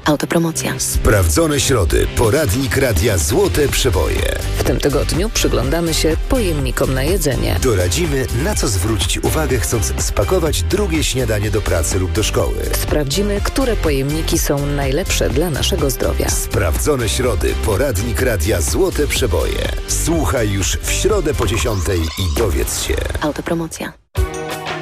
Autopromocja. Sprawdzone środy. Poradnik radia Złote Przeboje. W tym tygodniu przyglądamy się pojemnikom na jedzenie. Doradzimy, na co zwrócić uwagę, chcąc spakować drugie śniadanie do pracy lub do szkoły. Sprawdzimy, które pojemniki są najlepsze dla naszego zdrowia. Sprawdzone środy. Poradnik radia Złote Przeboje. Słuchaj już w środę po 10:00 i dowiedz się. Autopromocja.